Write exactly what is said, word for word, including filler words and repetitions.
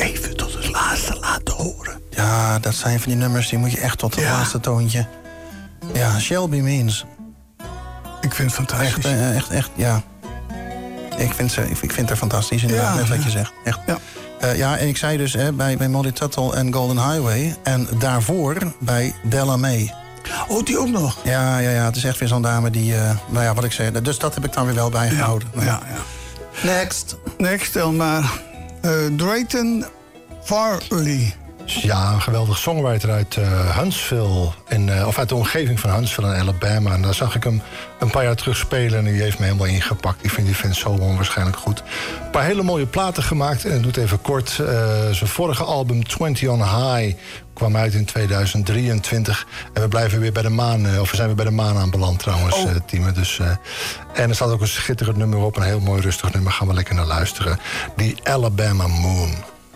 even tot het laatste laten horen. Ja, dat zijn van die nummers, die moet je echt tot het Ja. laatste toontje. Ja, Shelby Means. Ik vind het fantastisch. Echt, eh, echt, echt, ja. Ik vind, ze, ik ik vind haar fantastisch, inderdaad, Ja. net wat je zegt. Echt. Ja. Uh, ja, en ik zei dus hè, bij, bij Molly Tuttle en Golden Highway... en daarvoor bij Della Mae. Oh, die ook nog? Ja, ja, ja, het is echt weer zo'n dame die... Uh, nou ja, wat ik zei, dus dat heb ik dan weer wel bijgehouden. Ja, ja, ja. Next. Next, stel maar. Uh, Drayton Farley. Ja, een geweldig songwriter uit uh, Huntsville. In, uh, of uit de omgeving van Huntsville in Alabama. En daar zag ik hem een paar jaar terug spelen en die heeft me helemaal ingepakt. Ik vind die vent zo onwaarschijnlijk goed. Een paar hele mooie platen gemaakt. En het doet even kort. Uh, zijn vorige album twintig on High kwam uit in tweeduizend drieëntwintig. En we blijven weer bij de maan. Uh, of we zijn weer bij de maan aanbeland trouwens, oh. uh, Tieme. Dus, uh, en er staat ook een schitterend nummer op. Een heel mooi rustig nummer. Gaan we lekker naar luisteren. Die Alabama Moon.